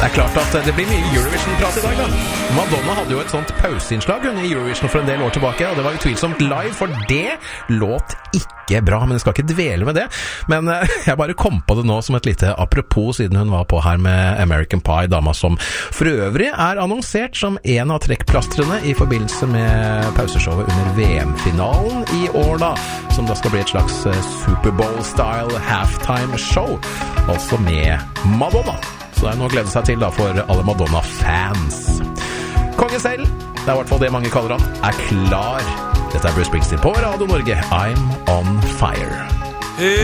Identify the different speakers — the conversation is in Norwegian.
Speaker 1: Det klart at det blir mye Eurovision-prat i dag da. Madonna hadde jo et sånt pauseinnslag under Eurovision for en del år tilbake, og det var utvilsomt live, for det låt ikke bra, men jeg skal ikke dvele med det. Men jeg bare kom på det nå som et lite apropos, siden hun var på her med American Pie, dama som for øvrig annonsert som en av trekkplastrene i forbindelse med pauseshowet under VM-finalen i år da, som da skal bli et slags Super Bowl-style halftime show, altså med Madonna. Så det noe å glede seg til da for alle Madonna-fans. Konge selv, det I hvert fall det mange kaller han, klar. Dette Bruce Springsteen på Radio Norge. I'm on fire.